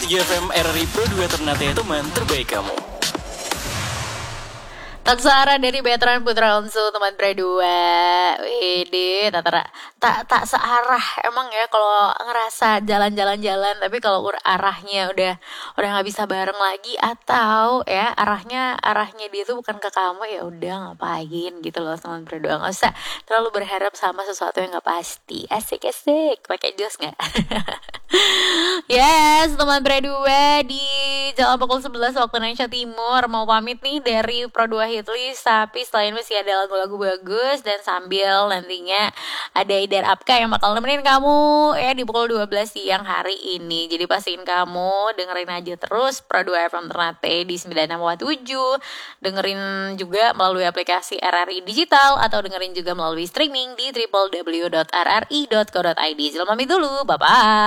107 FM RRI Pro 2 Ternate, teman terbaik kamu. Tak searah dari Veteran Putra Onsu teman berdua. Wede, tak searah emang ya kalau ngerasa jalan-jalan, tapi kalau arahnya udah nggak bisa bareng lagi, atau ya arahnya dia tuh bukan ke kamu, ya udah ngapain gitu loh teman berdua. Nggak usah terlalu berharap sama sesuatu yang nggak pasti. Asik pakai jos nggak? Yes, teman berdua di Jalan pukul 11 waktu Indonesia Timur. Mau pamit nih dari Pro 2 Hitlist, tapi selain masih ada lagu-lagu bagus, dan sambil nantinya ada Idar Apka yang bakal nemenin kamu ya di pukul 12 siang hari ini. Jadi pastiin kamu dengerin aja terus Pro 2 FM Ternate di 96,7. Dengerin juga melalui aplikasi RRI Digital, atau dengerin juga melalui streaming di www.rri.co.id. Selamat pamit dulu, bye-bye.